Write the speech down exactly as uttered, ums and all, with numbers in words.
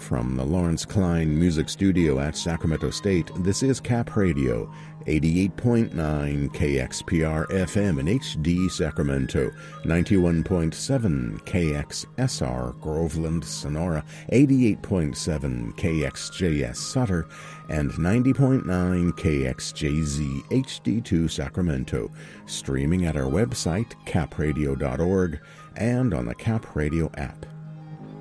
From the Lawrence Klein Music Studio at Sacramento State, this is Cap Radio, eighty-eight point nine K X P R F M in H D Sacramento, ninety-one point seven K X S R Groveland, Sonora, eighty-eight point seven K X J S Sutter, and ninety point nine K X J Z H D two Sacramento, streaming at our website, cap radio dot org, and on the Cap Radio app.